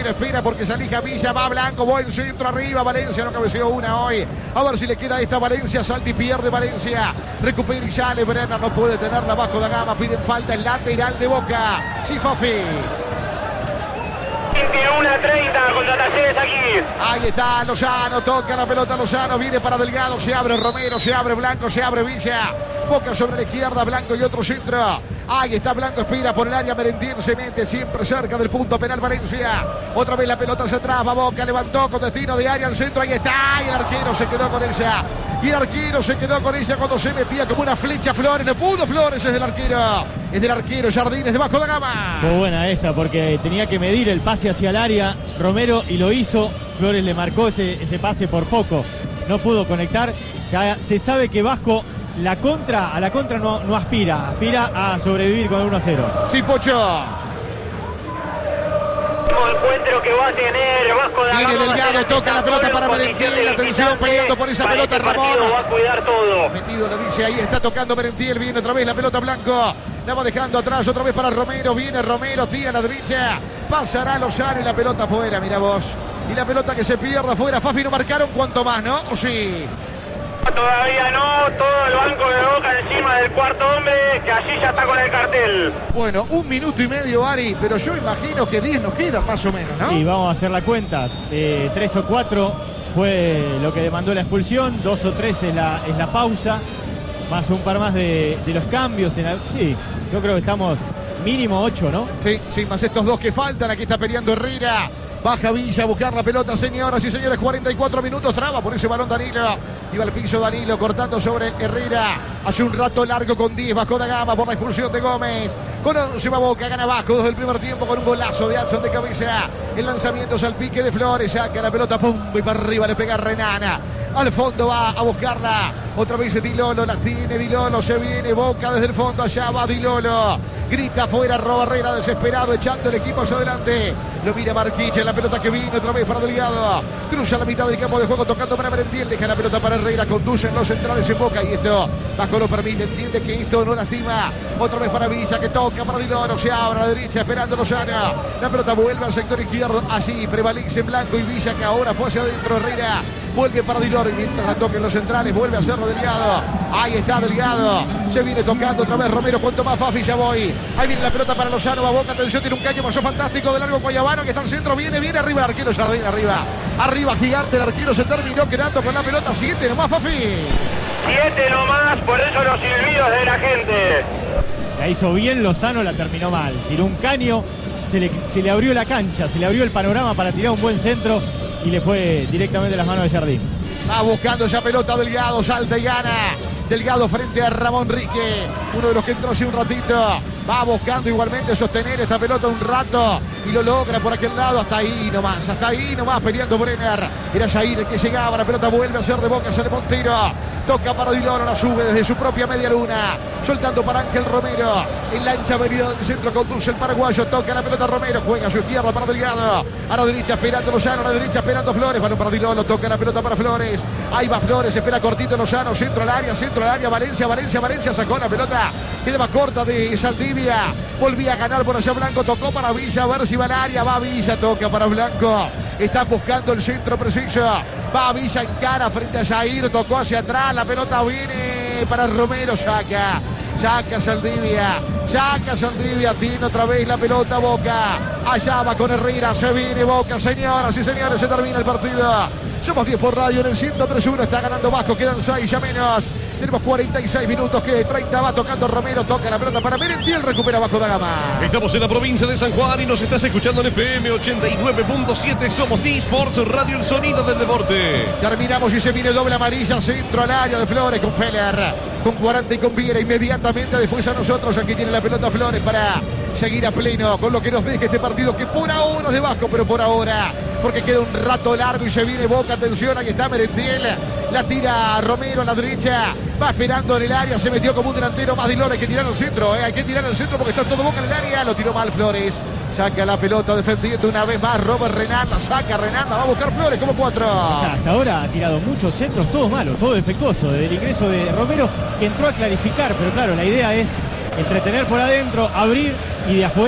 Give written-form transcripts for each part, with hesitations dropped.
espera porque se alija Villa, va Blanco, buen centro arriba, Valencia no cabeceó una hoy. A ver si le queda esta Valencia, salta y pierde Valencia. Recupera y sale, Brenner no puede tenerla bajo da Gama, piden falta el lateral de Boca. Sí, Fafi. 21:30 contra Talleres aquí. Ahí está Lozano, toca la pelota Lozano, viene para Delgado, se abre Romero, se abre Blanco, se abre Villa. Boca sobre la izquierda, Blanco y otro centro. Ahí está Blanco, espira por el área, Merentiel se mete siempre cerca del punto penal Valencia. Otra vez la pelota hacia atrás, va Boca, levantó con destino de área al centro, ahí está. Y el arquero se quedó con ella. Y el arquero se quedó con ella cuando se metía como una flecha Flores. No pudo Flores, es del arquero. Es del arquero Jardines de Vasco da Gama. Fue buena esta porque tenía que medir el pase hacia el área Romero y lo hizo. Flores le marcó ese pase por poco. No pudo conectar. Ya se sabe que Vasco a la contra no aspira a sobrevivir con el 1-0. Sí, Pocho. Encuentro que va a tener Vasco da Gama. Viene Delgado, toca la pelota para Merentiel. Atención, peleando por esa pelota Ramón. Va a cuidar todo. Metido, le dice, ahí está tocando Merentiel. Viene otra vez la pelota Blanco. La va dejando atrás, otra vez para Romero. Viene Romero, tira a la derecha. Pasará Lozano y la pelota afuera, mira vos. Y la pelota que se pierde afuera. Fafi, no marcaron cuanto más, ¿no? ¿O sí? Todavía no, todo el banco de Boca encima del cuarto hombre, que allí ya está con el cartel. Bueno, 1 minuto y medio, Ari, pero yo imagino que 10 nos quedan más o menos, ¿no? Y vamos a hacer la cuenta. 3 o 4 fue lo que demandó la expulsión, 2 o 3 es la pausa, más un par más de los cambios. Sí, yo creo que estamos mínimo 8, ¿no? Sí, más estos 2 que faltan. Aquí está peleando Herrera. Baja Villa a buscar la pelota, señoras y señores. 44 minutos, traba por ese balón Danilo. Iba al piso Danilo, cortando sobre Herrera. Hace un rato largo con 10, Vasco da Gama por la expulsión de Gómez. Con 11 va Boca, gana Vasco desde el primer tiempo con un golazo de Adson de cabeza. El lanzamiento es al pique de Flores, saca la pelota, pum, y para arriba le pega Renana. Al fondo va a buscarla. Otra vez Dilolo, la tiene Dilolo, se viene Boca desde el fondo, allá va Dilolo. Grita afuera, roba Herrera desesperado, echando el equipo hacia adelante. Lo mira Marquich, la pelota que viene otra vez para Delgado. Cruza la mitad del campo de juego, tocando para Merentiel, deja la pelota para Herrera, conducen los centrales en Boca y esto Vasco lo permite, entiende que esto no lastima. Otra vez para Villa, que toca para Dilolo, se abre a la derecha, esperando Lozano. La pelota vuelve al sector izquierdo, allí prevalece Blanco y Villa, que ahora fue hacia adentro. Herrera vuelve para Dilolo y mientras la toquen los centrales, vuelve a hacerlo Delgado. Ahí está Delgado, se viene tocando otra vez Romero, cuanto más Fafi, ya voy. Ahí viene la pelota para Lozano, va Boca, atención, tiene un caño, pasó fantástico de largo Guayabano, que está al centro, viene arriba el arquero Jardín, arriba gigante, el arquero se terminó quedando con la pelota. 7 nomás, Fafi. 7 nomás, por eso los silbidos de la gente. La hizo bien Lozano, la terminó mal. Tiró un caño, se le abrió la cancha, se le abrió el panorama para tirar un buen centro y le fue directamente a las manos de Jardín. Va buscando esa pelota Delgado, salta y gana. Delgado frente a Ramón Rique, uno de los que entró hace un ratito. Va buscando igualmente sostener esta pelota un rato y lo logra por aquel lado. Hasta ahí nomás peleando Brenner. Era Jair el que llegaba, la pelota vuelve a ser de Boca, sale Montero. Toca para Dilolo, la sube desde su propia media luna. Soltando para Ángel Romero. En la ancha avenida del centro conduce el paraguayo. Toca la pelota Romero, juega a su izquierda para Delgado. A la derecha esperando Lozano, a la derecha esperando Flores. Balón para Dilolo, toca la pelota para Flores. Ahí va Flores, espera cortito Lozano, centro al área. Valencia sacó la pelota. Quedaba corta de Saldivia. Volvía a ganar por allá Blanco, tocó para Villa, a ver si va al área. Va Villa, toca para Blanco. Están buscando el centro preciso. Va Villa en cara frente a Jair, tocó hacia atrás. La pelota viene para Romero, saca Saldivia, tiene otra vez la pelota Boca. Allá va con Herrera, se viene Boca, señoras y señores, se termina el partido. Somos 10 por radio en el 103-1, está ganando Vasco, quedan 6 ya menos. Tenemos 46 minutos, que 30 va tocando Romero, toca la pelota para Merentiel, recupera Vasco da Gama. Estamos en la provincia de San Juan y nos estás escuchando en FM 89.7. Somos D-Sports, Radio El Sonido del Deporte. Terminamos y se viene doble amarilla, centro al área de Flores con Feller, con 40 y con Viera. Inmediatamente después a nosotros, aquí tiene la pelota Flores para seguir a pleno con lo que nos deje este partido, que por ahora es de Vasco, pero por ahora, porque queda un rato largo y se viene Boca. Atención, ahí está Merentiel, la tira Romero a la derecha, va esperando en el área, se metió como un delantero más. Dilolo, hay que tirar al centro, hay que tirar al centro porque está todo Boca en el área, lo tiró mal Flores. Saca la pelota defendiendo una vez más Robert Renanda, saca Renanda, va a buscar Flores como 4. O sea, hasta ahora ha tirado muchos centros, todos malos, todo defectuoso, desde el ingreso de Romero, que entró a clarificar, pero claro, la idea es entretener por adentro, abrir y de afuera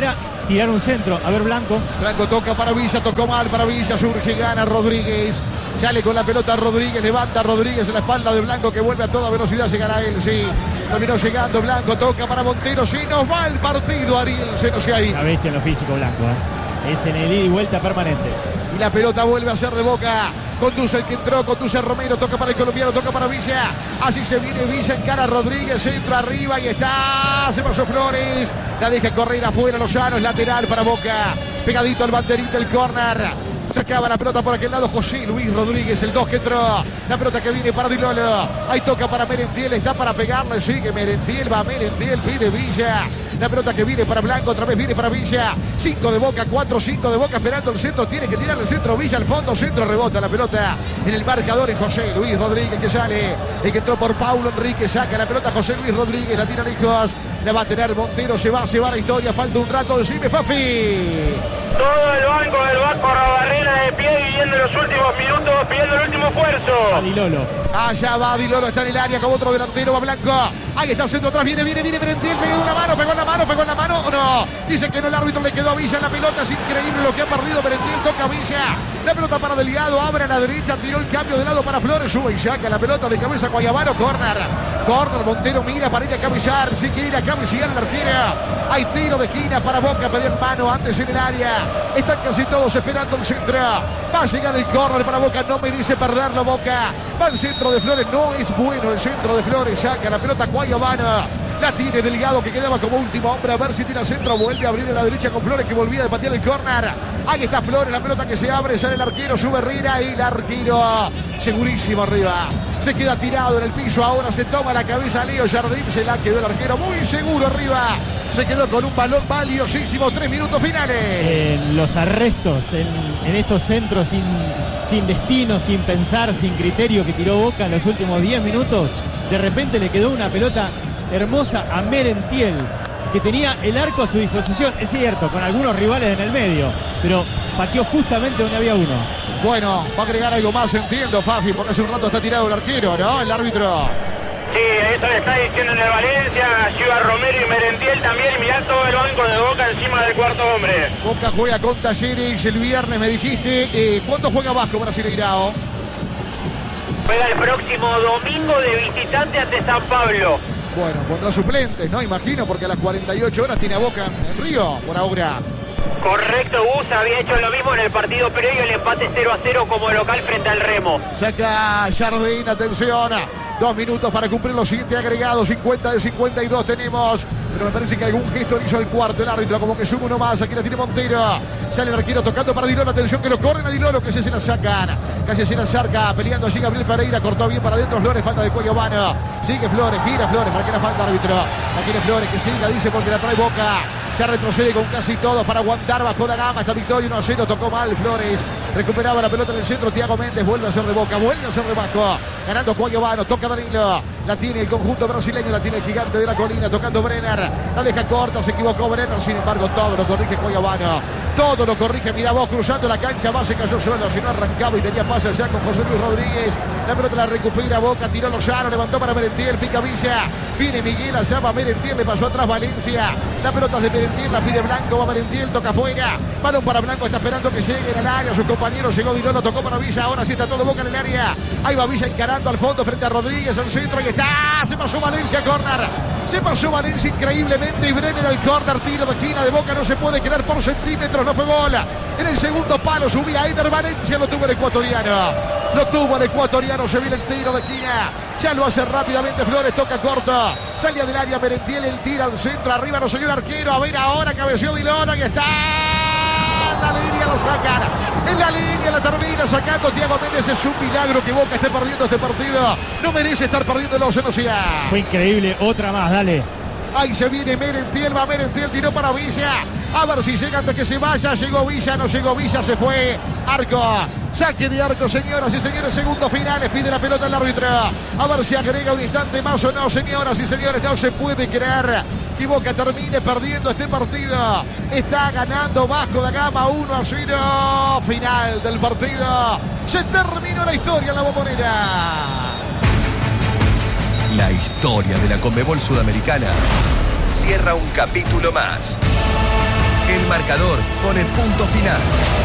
tirar un centro. A ver, Blanco. Blanco toca para Villa, tocó mal para Villa, surge, gana Rodríguez. Sale con la pelota Rodríguez, levanta Rodríguez en la espalda de Blanco que vuelve a toda velocidad, llegará él, sí. Terminó llegando Blanco, toca para Montero, sí, nos va el partido, Ariel, se nos ahí. La bestia en lo físico, Blanco, Es en el ida y vuelta permanente. Y la pelota vuelve a ser de Boca. Conduce el que entró, conduce Romero, toca para el colombiano, toca para Villa. Así se viene Villa, encara a Rodríguez, centro arriba y está. Se pasó Flores. La deja correr afuera Lozano, es lateral para Boca. Pegadito al banderín del córner. Sacaba la pelota por aquel lado José Luis Rodríguez, el 2 que entró. La pelota que viene para Di Lolo. Ahí toca para Merentiel, está para pegarle. Sigue Merentiel, va Merentiel, pide Villa. La pelota que viene para Blanco, otra vez viene para Villa. 5 de Boca, 4-5 de Boca esperando el centro. Tiene que tirar el centro Villa al fondo. Centro, rebota la pelota en el marcador en José Luis Rodríguez que sale. El que entró por Paulo Enrique saca la pelota José Luis Rodríguez. La tira lejos. La va a tener Montero, se va la historia. Falta un rato, decime Fafi. Todo el banco del Vasco Rabarrena de pie viviendo los últimos minutos, pidiendo el último esfuerzo. Di Lolo. Allá va Di Lolo, está en el área como otro delantero, va Blanco. Ahí está el centro atrás, viene Merentiel, pegó en la mano, o no. Dicen que no, el árbitro le quedó a Villa en la pelota, es increíble lo que ha perdido Merentiel, toca a Villa. La pelota para Delgado, abre a la derecha, tiró el cambio de lado para Flores, sube y saca la pelota de cabeza Guayabano, córner, Montero mira para ir a cabezar, si quiere ir a cabecear la arquera. Hay tiro de esquina para Boca, perdió en mano antes en el área. Están casi todos esperando el centro. Va a llegar el córner para Boca, no merece perderlo Boca. Va el centro de Flores, no es bueno el centro de Flores, saca la pelota Guayabano. La tiene Delgado que quedaba como último hombre. A ver si tira el centro. Vuelve a abrir a la derecha con Flores que volvía de patear el córner. Ahí está Flores. La pelota que se abre. Sale el arquero. Sube Herrera. Y el arquero segurísimo arriba. Se queda tirado en el piso. Ahora se toma la cabeza Leo Jardín. Se la quedó el arquero muy seguro arriba. Se quedó con un balón valiosísimo. 3 minutos finales. Los arrestos en estos centros sin destino, sin pensar, sin criterio que tiró Boca en los últimos 10 minutos. De repente le quedó una pelota hermosa a Merentiel, que tenía el arco a su disposición, es cierto, con algunos rivales en el medio, pero pateó justamente donde había uno. Bueno, va a agregar algo más, entiendo, Fafi, porque hace un rato está tirado el arquero, ¿no? El árbitro. Sí, eso le está diciendo en el Valencia, Ciudad Romero y Merentiel también, y mirá todo el banco de Boca encima del cuarto hombre. Boca juega con Talleres el viernes, me dijiste. ¿Cuánto juega Vasco Brasileirao? Juega el próximo domingo de visitante ante San Pablo. Bueno, contra suplentes, ¿no? Imagino, porque a las 48 horas tiene a Boca en Río, por ahora. Correcto, Gus había hecho lo mismo en el partido previo, el empate 0-0 como local frente al Remo. Saca Jardín, atención. 2 minutos para cumplir los 7 agregados, 50 de 52 tenemos. Pero me parece que algún gesto hizo el cuarto, el árbitro, como que sube uno más. Aquí la tiene Montero. Sale el arquero tocando para Di Lolo. Atención que lo corren a Di Lolo, que se la sacan. Casi se la saca, peleando allí Gabriel Pereira. Cortó bien para adentro Flores, falta de Guayabano. Sigue Flores, gira Flores, para que la falta árbitro. La quiere Flores, que siga, dice, porque la trae Boca. Ya retrocede con casi todo para aguantar bajo la gama esta victoria. 1-0, tocó mal Flores. Recuperaba la pelota en el centro. Thiago Méndez vuelve a ser de Boca, vuelve a ser de Vasco. Ganando Guayabano, toca Danilo. La tiene el conjunto brasileño, la tiene el gigante de la colina, tocando Brenner. La deja corta, se equivocó Brenner. Sin embargo, todo lo corrige Guayabano. Todo lo corrige, mira vos, cruzando la cancha. Va, se cayó solo, si no arrancaba y tenía pase allá con José Luis Rodríguez. La pelota la recupera Boca, tiró Lozano, levantó para Merentiel, pica Villa. Viene Miguel, allá va Merentiel, le pasó atrás Valencia. La pelota de Merentiel, la pide Blanco, va Merentiel, toca afuera. Balón para Blanco, está esperando que llegue al área. Sus compañeros, llegó Di Lolo, tocó para Villa. Ahora sí está todo Boca en el área. Ahí va Villa encarando al fondo frente a Rodríguez, al centro, y está. Se pasó Valencia, córner. Se pasó Valencia increíblemente y Brenner al córner, tiro de esquina de Boca, no se puede quedar por centímetros, no fue bola. En el segundo palo subía Eider Valencia, lo tuvo el ecuatoriano. Lo tuvo el ecuatoriano, se viene el tiro de esquina. Ya lo hace rápidamente Flores, toca corto. Salía del área Merentiel, el tira al centro, arriba no salió el arquero. A ver ahora, cabeció Di Lolo y está. En la línea lo sacan. En la línea la termina sacando Thiago Méndez. Es un milagro que Boca esté perdiendo este partido. No merece estar perdiéndolo, se nos iba. Fue increíble, otra más, dale. Ahí se viene Merentiel, va Merentiel, tiró para Villa. A ver si llega antes que se vaya. Llegó Villa, no llegó Villa, se fue. Arco, saque de arco, señoras y señores. Segundos finales, pide la pelota el árbitro. A ver si agrega un instante más o no, señoras y señores. No se puede creer que Boca termine perdiendo este partido. Está ganando Vasco da Gama 1-0. Final del partido. Se terminó la historia en la Bombonera. La historia de la Conmebol Sudamericana cierra un capítulo más. El marcador con el punto final.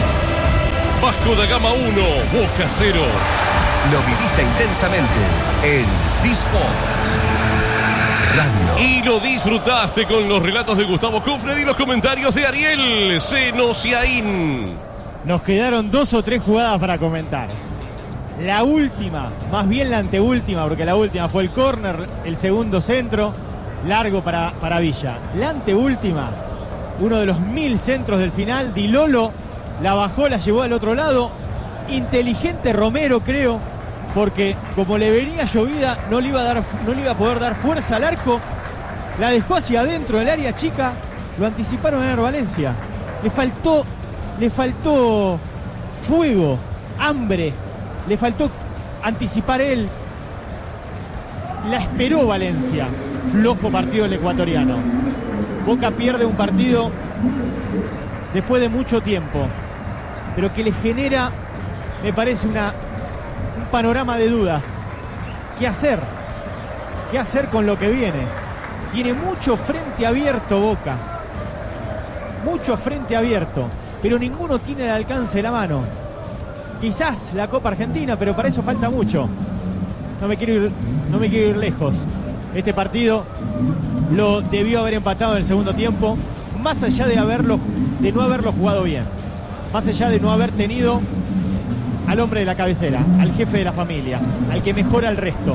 Vasco da Gama 1, Boca 0. Lo viviste intensamente en D-Sports Radio. Y lo disfrutaste con los relatos de Gustavo Kufner y los comentarios de Ariel Senosiaín. Nos quedaron 2 o 3 jugadas para comentar. La última, más bien la anteúltima, porque la última fue el córner, el segundo centro, largo para Villa. La anteúltima, uno de los 1000 centros del final, Di Lolo la bajó, la llevó al otro lado. Inteligente Romero, creo, porque como le venía llovida, no le iba a poder dar fuerza al arco. La dejó hacia adentro del área chica, lo anticiparon en Ener Valencia. Le faltó fuego, hambre, le faltó anticipar él. La esperó Valencia. Flojo partido el ecuatoriano. Boca pierde un partido después de mucho tiempo, pero que le genera, me parece, un panorama de dudas. ¿Qué hacer? ¿Qué hacer con lo que viene? Tiene mucho frente abierto Boca. Mucho frente abierto, pero ninguno tiene el alcance de la mano. Quizás la Copa Argentina, pero para eso falta mucho. No me quiero ir lejos. Este partido lo debió haber empatado en el segundo tiempo, más allá de no haberlo jugado bien, más allá de no haber tenido al hombre de la cabecera, al jefe de la familia, al que mejora el resto.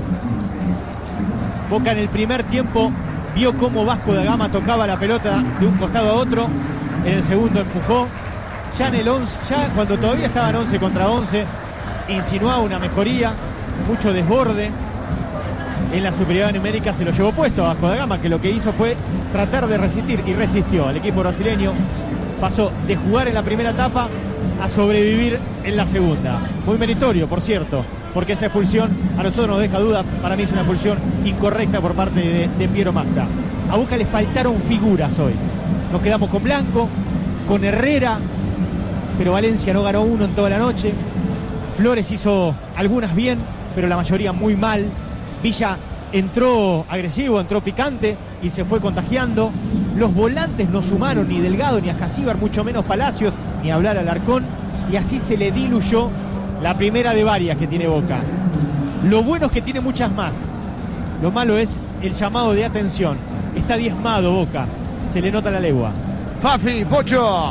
Boca en el primer tiempo vio cómo Vasco da Gama tocaba la pelota de un costado a otro, en el segundo empujó, ya en el 11, ya cuando todavía estaban 11 contra 11, insinuaba una mejoría, mucho desborde. En la superioridad numérica se lo llevó puesto a Vasco da Gama, que lo que hizo fue tratar de resistir, y resistió. El equipo brasileño pasó de jugar en la primera etapa a sobrevivir en la segunda. Muy meritorio, por cierto, porque esa expulsión a nosotros nos deja dudas. Para mí es una expulsión incorrecta por parte de Piero Massa. A Boca le faltaron figuras hoy. Nos quedamos con Blanco, con Herrera, pero Valencia no ganó uno en toda la noche. Flores hizo algunas bien, pero la mayoría muy mal. Villa entró agresivo, entró picante y se fue contagiando. Los volantes no sumaron ni Delgado ni Ascasíbar, mucho menos Palacios, ni hablar Alarcón, y así se le diluyó la primera de varias que tiene Boca. Lo bueno es que tiene muchas más. Lo malo es el llamado de atención. Está diezmado Boca, se le nota la legua. Fafi, Pocho.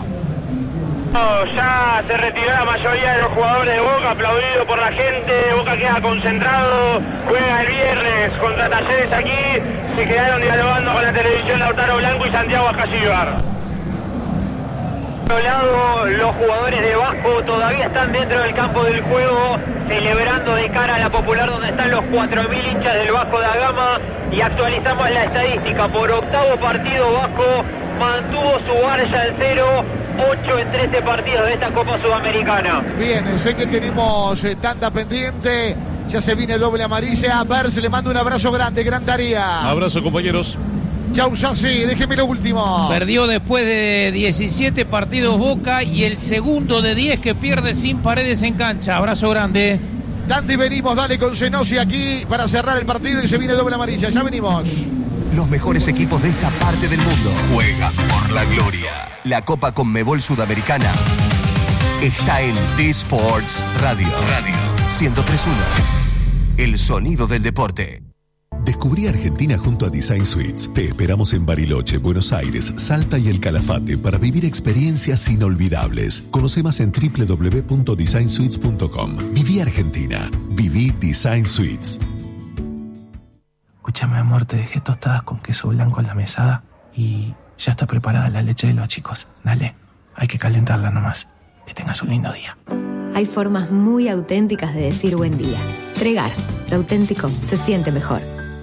Ya se retiró la mayoría de los jugadores de Boca, aplaudido por la gente. Boca queda concentrado, juega el viernes contra Talleres aquí. Se quedaron dialogando con la televisión Lautaro Blanco y Santiago Ascasíbar. Por otro lado, los jugadores de Vasco todavía están dentro del campo del juego, celebrando de cara a la Popular, donde están los 4.000 hinchas del Vasco da Gama. Y actualizamos la estadística: por octavo partido Vasco mantuvo su marcha en 0, 8 en 13 partidos de esta Copa Sudamericana. Bien, sé que tenemos tanta pendiente. Ya se viene doble amarilla. A ver, se le manda un abrazo grande, gran tarea. Abrazo, compañeros. Chau, Sassi, déjeme lo último. Perdió después de 17 partidos Boca y el segundo de 10 que pierde sin Paredes en cancha. Abrazo grande. Tanti, venimos, dale con Senesi aquí para cerrar el partido y se viene doble amarilla. Ya venimos. Los mejores equipos de esta parte del mundo juegan por la gloria. La Copa Conmebol Sudamericana está en D-Sports Radio 103.1. El sonido del deporte. Descubrí Argentina junto a Design Suites. Te esperamos en Bariloche, Buenos Aires, Salta y El Calafate para vivir experiencias inolvidables. Conoce más en www.designsuites.com. Viví Argentina. Viví Design Suites. Escúchame, amor, te dejé tostadas con queso blanco en la mesada y ya está preparada la leche de los chicos. Dale, hay que calentarla nomás. Que tengas un lindo día. Hay formas muy auténticas de decir buen día. Tregar, lo auténtico se siente mejor.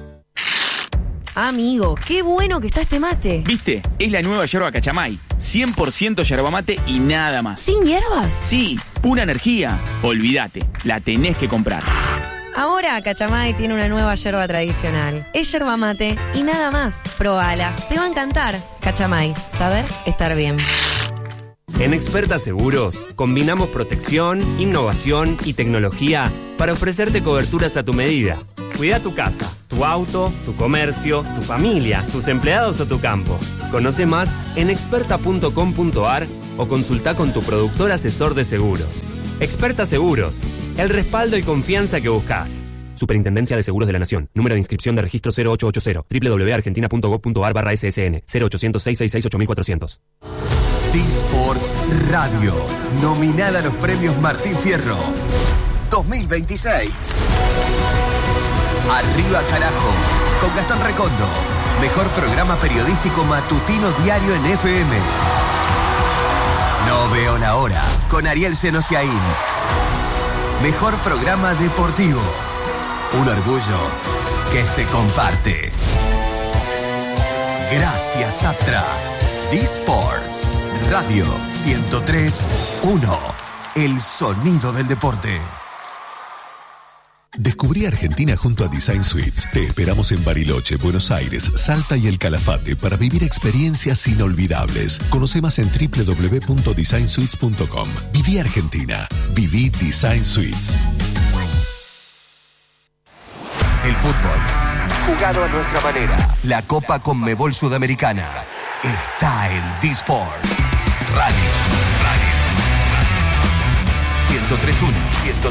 Amigo, qué bueno que está este mate. ¿Viste? Es la nueva yerba Cachamay. 100% yerba mate y nada más. ¿Sin hierbas? Sí, pura energía. Olvídate, la tenés que comprar. Ahora Cachamay tiene una nueva yerba tradicional. Es yerba mate y nada más. Probala, te va a encantar. Cachamay, saber estar bien. En Experta Seguros, combinamos protección, innovación y tecnología para ofrecerte coberturas a tu medida. Cuida tu casa, tu tu auto, tu comercio, tu familia, tus empleados o tu campo. Conoce más en experta.com.ar o consulta con tu productor asesor de seguros. Experta Seguros, el respaldo y confianza que buscas. Superintendencia de Seguros de la Nación. Número de inscripción de registro 0880. www.argentina.gov.ar/ssn 0800-666-8400. T-Sports Radio, nominada a los premios Martín Fierro 2026. Arriba carajo, con Gastón Recondo. Mejor programa periodístico matutino diario en FM. No veo la hora, con Ariel Senosiaín. Mejor programa deportivo. Un orgullo que se comparte. Gracias, Aptra. D-Sports Radio 103.1. El sonido del deporte. Descubrí Argentina junto a Design Suites. Te esperamos en Bariloche, Buenos Aires, Salta y El Calafate para vivir experiencias inolvidables. Conoce más en www.designsuites.com. Viví Argentina. Viví Design Suites. El fútbol, jugado a nuestra manera. La Copa Conmebol Sudamericana está en D-Sport Radio. 103.1.